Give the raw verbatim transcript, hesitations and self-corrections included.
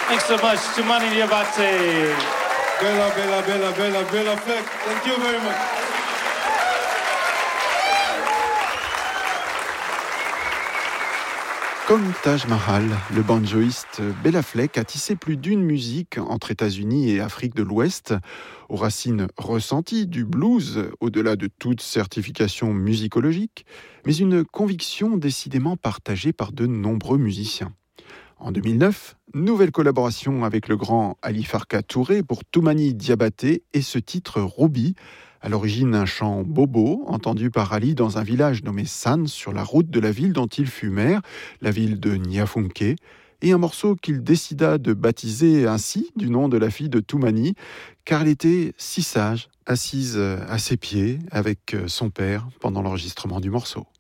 Thanks so much, Toumani Diabate. Bella, bella, bella, bella, Bela Fleck. Thank you very much. Comme Taj Mahal, le banjoïste Bela Fleck a tissé plus d'une musique entre États-Unis et Afrique de l'Ouest, aux racines ressenties du blues, au-delà de toute certification musicologique, mais une conviction décidément partagée par de nombreux musiciens. En deux mille neuf, nouvelle collaboration avec le grand Ali Farka Touré pour Toumani Diabaté et ce titre Ruby, à l'origine un chant bobo entendu par Ali dans un village nommé San sur la route de la ville dont il fut maire, la ville de Niafunké, et un morceau qu'il décida de baptiser ainsi du nom de la fille de Toumani, car elle était si sage, assise à ses pieds avec son père pendant l'enregistrement du morceau.